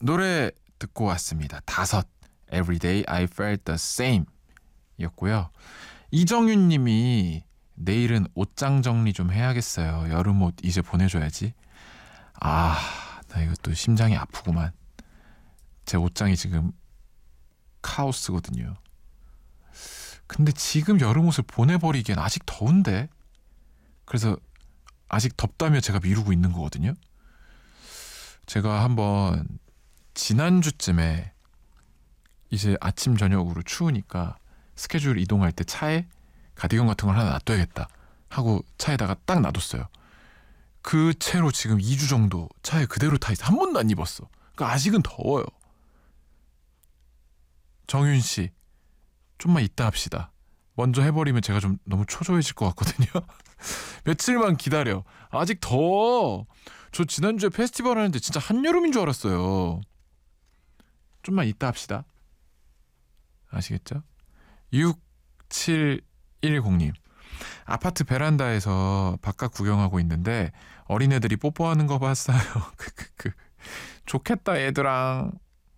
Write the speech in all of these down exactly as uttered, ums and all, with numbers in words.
노래 듣고 왔습니다. 다섯 Everyday I felt the same 이었고요. 이정윤 님이 내일은 옷장 정리 좀 해야겠어요. 여름 옷 이제 보내줘야지. 아, 나 이것도 심장이 아프구만. 제 옷장이 지금 카오스거든요. 근데 지금 여름 옷을 보내버리기엔 아직 더운데. 그래서 아직 덥다며 제가 미루고 있는 거거든요. 제가 한번 지난주쯤에 이제 아침 저녁으로 추우니까 스케줄 이동할 때 차에 가디건 같은 걸 하나 놔둬야겠다 하고 차에다가 딱 놔뒀어요. 그 채로 지금 이 주 정도 차에 그대로 타 있어. 한 번도 안 입었어. 그러니까 아직은 더워요. 정윤 씨, 좀만 이따 합시다. 먼저 해버리면 제가 좀 너무 초조해질 것 같거든요. 며칠만 기다려. 아직 더워. 저 지난주에 페스티벌 하는데 진짜 한여름인 줄 알았어요. 좀만 이따 합시다. 아시겠죠? 육칠일공 님. 아파트 베란다에서 바깥 구경하고 있는데 어린애들이 뽀뽀하는 거 봤어요. 크크크. 좋겠다 얘들아.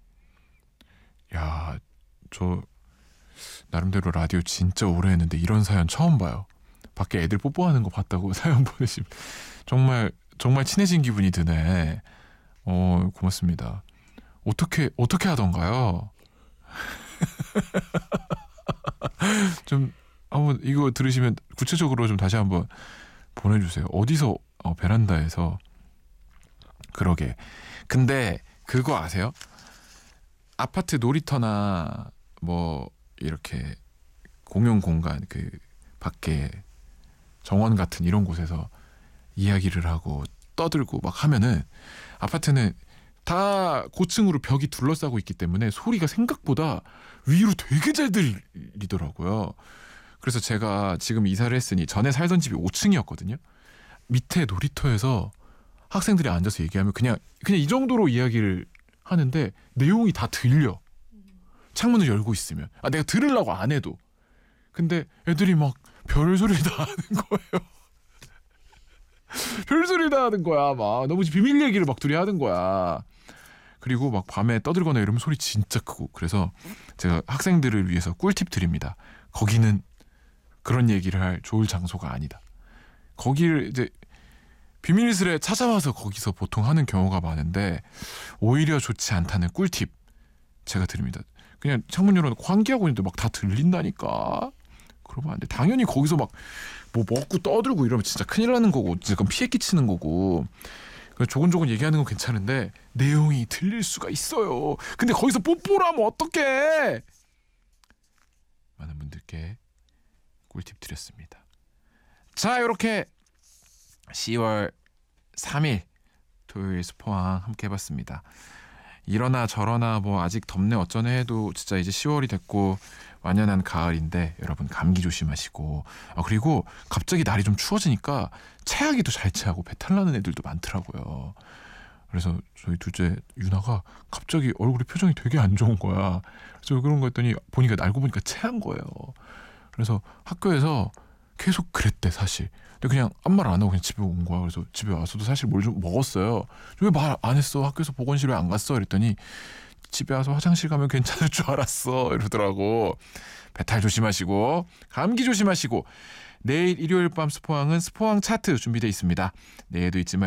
야, 저 나름대로 라디오 진짜 오래 했는데 이런 사연 처음 봐요. 밖에 애들 뽀뽀하는 거 봤다고 사연 보내시면 정말 정말 친해진 기분이 드네. 어, 고맙습니다. 어떻게 어떻게 하던가요? 좀 한번 이거 들으시면 구체적으로 좀 다시 한번 보내주세요. 어디서 어, 베란다에서. 그러게. 근데 그거 아세요? 아파트 놀이터나 뭐 이렇게 공용 공간 그 밖에 정원 같은 이런 곳에서 이야기를 하고 떠들고 막 하면은 아파트는 다 고층으로 벽이 둘러싸고 있기 때문에 소리가 생각보다 위로 되게 잘 들리더라고요. 그래서 제가 지금 이사를 했으니 전에 살던 집이 오 층이었거든요. 밑에 놀이터에서 학생들이 앉아서 얘기하면 그냥 그냥 이 정도로 이야기를 하는데 내용이 다 들려. 창문을 열고 있으면. 아, 내가 들으려고 안 해도. 근데 애들이 막 별소리를 다 하는 거예요. 별소리를 다 하는 거야. 막 너무 비밀 얘기를 막 둘이 하는 거야. 그리고 막 밤에 떠들거나 이러면 소리 진짜 크고. 그래서 제가 학생들을 위해서 꿀팁 드립니다. 거기는 그런 얘기를 할 좋을 장소가 아니다. 거기를 이제 비밀스레 찾아와서 거기서 보통 하는 경우가 많은데 오히려 좋지 않다는 꿀팁 제가 드립니다. 그냥 창문 열어놓고 환기하고 있는데 막 다 들린다니까. 그러면 안 돼. 당연히 거기서 막 뭐 먹고 떠들고 이러면 진짜 큰일 나는 거고 지금 피해 끼치는 거고. 조곤조곤 얘기하는 건 괜찮은데 내용이 들릴 수가 있어요. 근데 거기서 뽀뽀를 하면 어떡해. 많은 분들께 꿀팁 드렸습니다. 자, 이렇게 시월 삼일 토요일 스포왕 함께 해봤습니다. 이러나 저러나 뭐 아직 덥네 어쩌네 해도 진짜 이제 시월이 됐고 완연한 가을인데 여러분 감기 조심하시고. 아, 그리고 갑자기 날이 좀 추워지니까 체하기도 잘 체하고 배탈 나는 애들도 많더라고요. 그래서 저희 둘째 유나가 갑자기 얼굴에 표정이 되게 안 좋은 거야. 그래서 왜 그런 거 했더니 보니까 알고 보니까 체한 거예요. 그래서 학교에서 계속 그랬대 사실. 근데 그냥 아무 말 안 하고 그냥 집에 온 거야. 그래서 집에 와서도 사실 뭘 좀 먹었어요. 왜 말 안 했어? 학교에서 보건실 왜 안 갔어? 이랬더니 집에 와서 화장실 가면 괜찮을 줄 알았어 이러더라고. 배탈 조심하시고 감기 조심하시고. 내일 일요일 밤 스포왕은 스포왕 차트 준비되어 있습니다. 내일도 잊지 말고